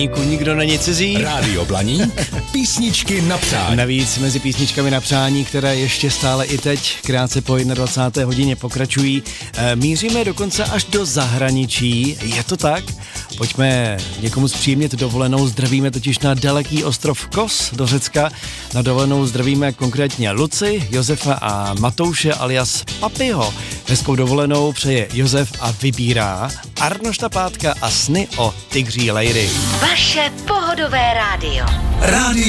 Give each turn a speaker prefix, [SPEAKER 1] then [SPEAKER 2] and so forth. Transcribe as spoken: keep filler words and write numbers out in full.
[SPEAKER 1] Nikdo není cizí.
[SPEAKER 2] Rádio Blaník, písničky na přání.
[SPEAKER 1] Navíc mezi písničkami na přání, které ještě stále i teď, krátce po dvacáté jedné hodině pokračují, míříme dokonce až do zahraničí. Je to tak? Pojďme někomu zpříjemnit dovolenou, zdravíme totiž na daleký ostrov Kos do Řecka. Na dovolenou zdravíme konkrétně Luci, Josefa a Matouše alias Papiho. Hezkou dovolenou přeje Josef a vybírá Arnošta Pátka a Sny o tygří lejry.
[SPEAKER 3] Vaše pohodové rádio.
[SPEAKER 2] Rádio